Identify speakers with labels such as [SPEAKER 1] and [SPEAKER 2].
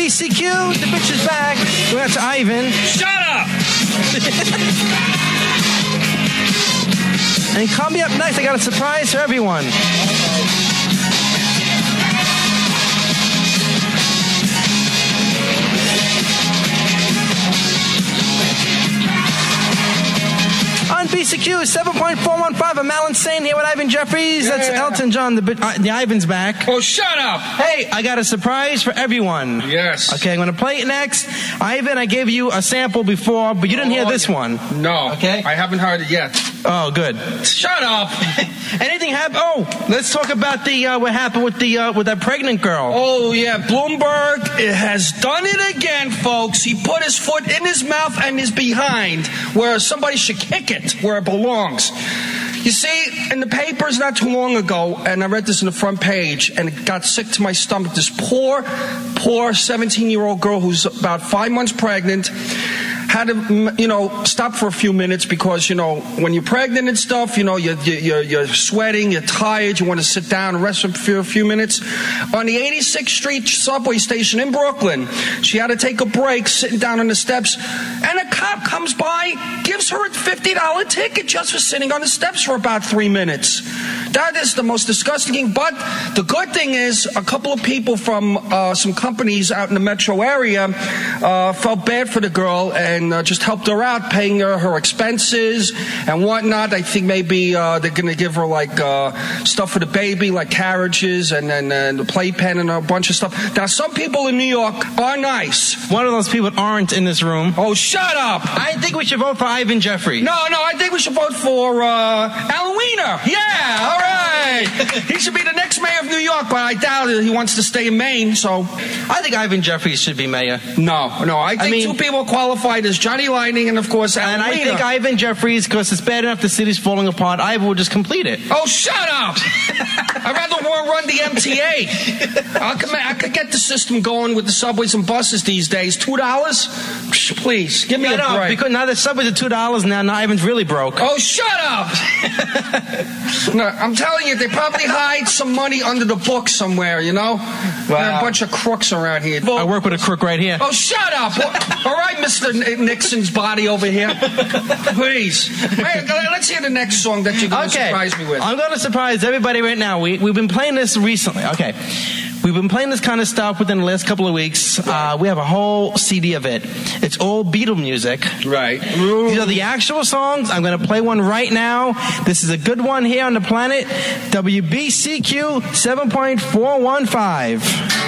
[SPEAKER 1] BCQ, the bitch is back. We're out to Ivan.
[SPEAKER 2] Shut up!
[SPEAKER 1] And coming up next, I got a surprise for everyone. On BCQ 7.415, I'm Alan Sane here with Ivan Jeffries. That's Elton John. The Ivan's back.
[SPEAKER 2] Oh, shut up!
[SPEAKER 1] Hey, I got a surprise for everyone.
[SPEAKER 2] Yes.
[SPEAKER 1] Okay, I'm going to play it next. Ivan, I gave you a sample before, but you didn't hear this one.
[SPEAKER 2] No.
[SPEAKER 1] Okay.
[SPEAKER 2] I haven't heard it yet.
[SPEAKER 1] Oh, good.
[SPEAKER 2] Shut up!
[SPEAKER 1] Anything happen? Oh, let's talk about what happened with that pregnant girl.
[SPEAKER 2] Oh, yeah. Bloomberg has done it again, folks. He put his foot in his mouth and his behind where somebody should kick it where it belongs. You see, in the papers not too long ago, and I read this in the front page, and it got sick to my stomach, this poor 17-year-old girl who's about 5 months pregnant had to, stop for a few minutes because, when you're pregnant and stuff, you're sweating, you're tired, you want to sit down and rest for a few minutes. On the 86th Street subway station in Brooklyn, she had to take a break sitting down on the steps, and a cop comes by, gives her a $50 ticket just for sitting on the steps for about 3 minutes. That is the most disgusting thing, but the good thing is a couple of people from some companies out in the metro area felt bad for the girl and just helped her out, paying her expenses and whatnot. I think maybe they're going to give her stuff for the baby, like carriages and the playpen and a bunch of stuff. Now, some people in New York are nice.
[SPEAKER 1] One of those people aren't in this room.
[SPEAKER 2] Oh, shut up!
[SPEAKER 1] I think we should vote for Ivan Jeffries.
[SPEAKER 2] No, I think we should vote for Alan Wiener. Yeah, all right. He should be the next mayor of New York, but I doubt it. He wants to stay in Maine, so...
[SPEAKER 1] I think Ivan Jeffries should be mayor.
[SPEAKER 2] No. I think two people qualified as Johnny Lightning and, of course, Alan Wiener.
[SPEAKER 1] I think Ivan Jeffries, because it's bad enough the city's falling apart, Ivan will just complete it.
[SPEAKER 2] Oh, shut up! I'd rather run the MTA. I could get the system going with the subways and buses these days. $2? Please, give me a break.
[SPEAKER 1] Because now the subways are $2 now Ivan's really broke.
[SPEAKER 2] Oh, shut up! No, I'm telling you, they probably hide some money under the book somewhere, Wow. There are a bunch of crooks around here.
[SPEAKER 1] I work with a crook right here.
[SPEAKER 2] Oh, shut up! All right, Mr. Nixon's body over here. Please. Hey, let's hear the next song that you're going to surprise me with.
[SPEAKER 1] I'm going to surprise everybody right now. We've been playing this recently. Okay. We've been playing this kind of stuff within the last couple of weeks. We have a whole CD of it. It's all Beatle music.
[SPEAKER 2] Right.
[SPEAKER 1] These are the actual songs. I'm going to play one right now. This is a good one here on the planet. WBCQ 7.415.